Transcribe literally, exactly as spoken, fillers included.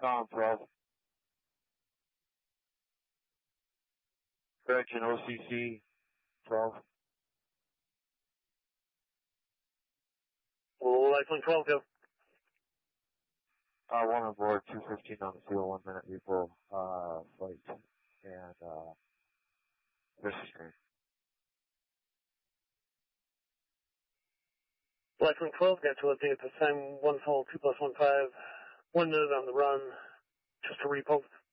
Column twelve. Correction, O C C twelve. Lifeline twelve, go. Uh, one on board, two fifteen on the field, one minute before, uh, flight, and, uh, this is great. Lifeline twelve, got to update at this time, one fall, two plus one five, one minute on the run, just a repost.